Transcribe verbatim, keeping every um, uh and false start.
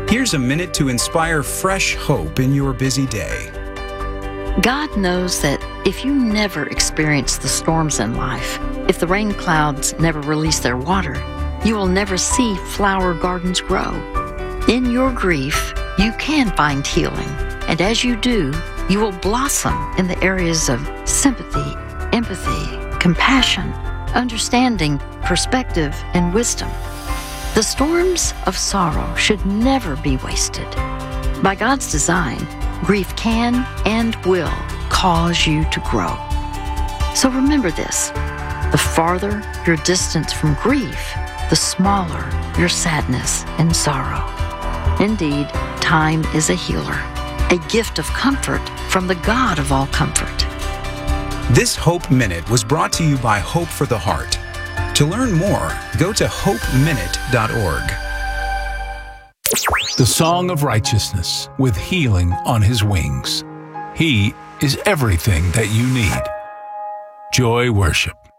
Here's a minute to inspire fresh hope in your busy day. God knows that if you never experience the storms in life, if the rain clouds never release their water, you will never see flower gardens grow. In your grief, you can find healing, and as you do, you will blossom in the areas of sympathy, empathy, compassion, understanding, perspective, and wisdom. The storms of sorrow should never be wasted. By God's design, grief can and will cause you to grow. So remember this: the farther your distance from grief, the smaller your sadness and sorrow. Indeed, time is a healer, a gift of comfort from the God of all comfort. This Hope Minute was brought to you by Hope for the Heart. To learn more, go to hope minute dot org. The Song of Righteousness, with healing on his wings. He is everything that you need. Joy Worship.